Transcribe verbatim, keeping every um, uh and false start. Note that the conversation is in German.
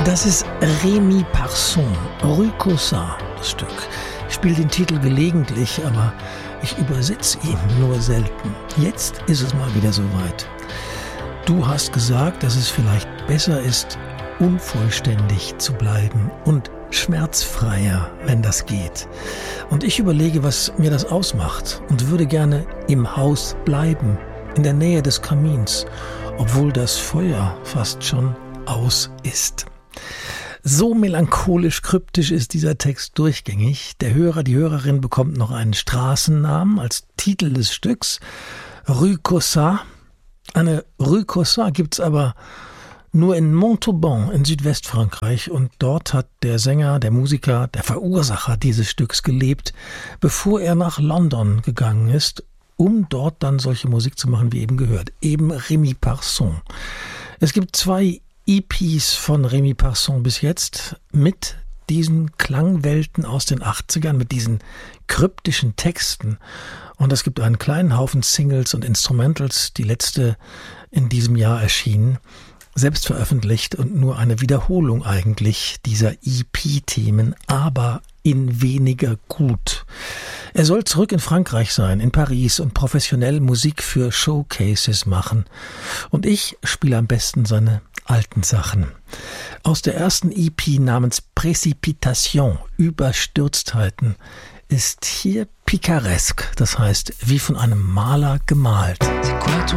Das ist Rémi Parson, Rue Cossard, das Stück. Ich spiele den Titel gelegentlich, aber ich übersetze ihn nur selten. Jetzt ist es mal wieder soweit. Du hast gesagt, dass es vielleicht besser ist, unvollständig zu bleiben und schmerzfreier, wenn das geht. Und ich überlege, was mir das ausmacht und würde gerne im Haus bleiben, in der Nähe des Kamins, obwohl das Feuer fast schon aus ist. So melancholisch kryptisch ist dieser Text durchgängig. Der Hörer, die Hörerin bekommt noch einen Straßennamen als Titel des Stücks. Rue Cossard. Eine Rue Cossard gibt's aber nur in Montauban in Südwestfrankreich, und dort hat der Sänger, der Musiker, der Verursacher dieses Stücks gelebt, bevor er nach London gegangen ist, um dort dann solche Musik zu machen, wie eben gehört. Eben Rémi Parson. Es gibt zwei E Ps von Rémi Parson bis jetzt mit diesen Klangwelten aus den achtzigern, mit diesen kryptischen Texten. Und es gibt einen kleinen Haufen Singles und Instrumentals, die letzte in diesem Jahr erschienen, selbst veröffentlicht und nur eine Wiederholung eigentlich dieser E P-Themen, aber in weniger gut. Er soll zurück in Frankreich sein, in Paris, und professionell Musik für Showcases machen. Und ich spiele am besten seine alten Sachen. Aus der ersten E P namens Précipitation, Überstürztheiten, ist hier Picaresque, das heißt wie von einem Maler gemalt. C'est quoi ton